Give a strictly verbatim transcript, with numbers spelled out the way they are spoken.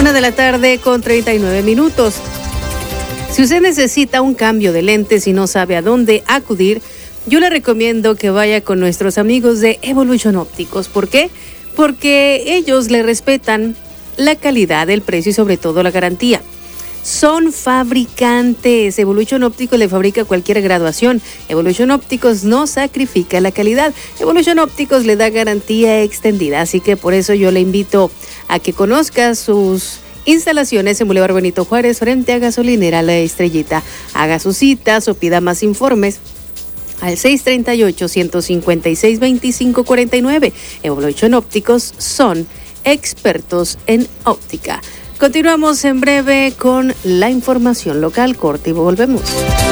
Una de la tarde con treinta y nueve minutos. Si usted necesita un cambio de lentes y no sabe a dónde acudir, yo le recomiendo que vaya con nuestros amigos de Evolution Ópticos. ¿Por qué? Porque ellos le respetan la calidad, el precio y sobre todo la garantía. Son fabricantes. Evolution Ópticos le fabrica cualquier graduación. Evolution Ópticos no sacrifica la calidad. Evolution Ópticos le da garantía extendida. Así que por eso yo le invito a que conozca sus instalaciones en Boulevard Benito Juárez, frente a Gasolinera La Estrellita. Haga sus citas o pida más informes al seis tres ocho, uno cinco seis, dos cinco cuatro nueve. Evolution Ópticos son expertos en óptica. Continuamos en breve con la información local. Corte y volvemos.